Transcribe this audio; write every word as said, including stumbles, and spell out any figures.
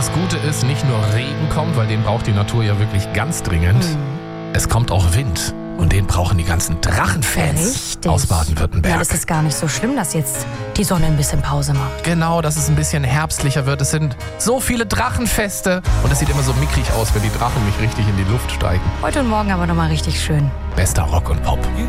das Gute ist, nicht nur Regen kommt, weil den braucht die Natur ja wirklich ganz dringend. Hm. Es kommt auch Wind. Und den brauchen die ganzen Drachenfans Richtig. aus Baden-Württemberg. Ja, das ist gar nicht so schlimm, dass jetzt die Sonne ein bisschen Pause macht. Genau, dass es ein bisschen herbstlicher wird. Es sind so viele Drachenfeste. Und es sieht immer so mickrig aus, wenn die Drachen nicht richtig in die Luft steigen. Heute und morgen aber nochmal richtig schön. Bester Rock und Pop.